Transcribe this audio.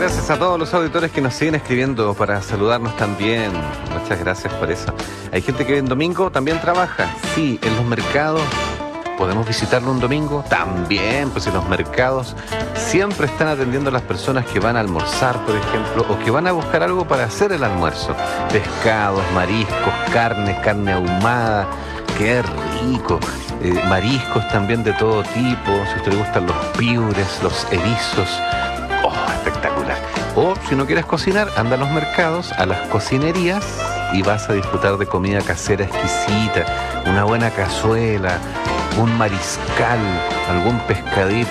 gracias a todos los auditores que nos siguen escribiendo para saludarnos también. Muchas gracias por eso. Hay gente que en domingo también trabaja. Sí, en los mercados. ¿Podemos visitarlo un domingo? También, pues en los mercados siempre están atendiendo a las personas que van a almorzar, por ejemplo, o que van a buscar algo para hacer el almuerzo. Pescados, mariscos, carne ahumada. ¡Qué rico! Mariscos también de todo tipo. Si a usted le gustan los piures, los erizos. ¡Oh, espectacular! O si no quieres cocinar, anda a los mercados, a las cocinerías y vas a disfrutar de comida casera exquisita, una buena cazuela, un mariscal, algún pescadito